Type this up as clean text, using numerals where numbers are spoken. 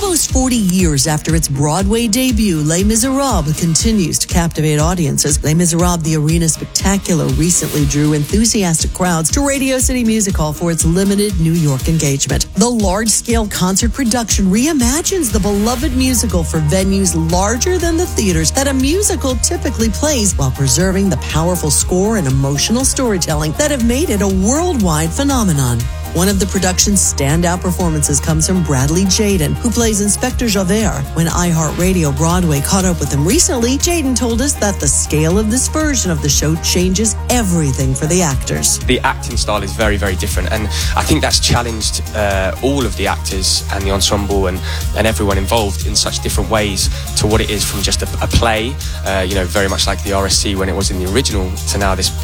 Almost 40 years after its Broadway debut, Les Miserables continues to captivate audiences. Les Miserables, the arena spectacular, recently drew enthusiastic crowds to Radio City Music Hall for its limited New York engagement. The large-scale concert production reimagines the beloved musical for venues larger than the theaters that a musical typically plays, while preserving the powerful score and emotional storytelling that have made it a worldwide phenomenon. One of the production's standout performances comes from Bradley Jaden, who plays Inspector Javert. When iHeartRadio Broadway caught up with him recently, Jaden told us that the scale of this version of the show changes everything for the actors. The acting style is very, very different, and I think that's challenged all of the actors and the ensemble and everyone involved in such different ways to what it is from just a play, very much like the RSC when it was in the original, to now this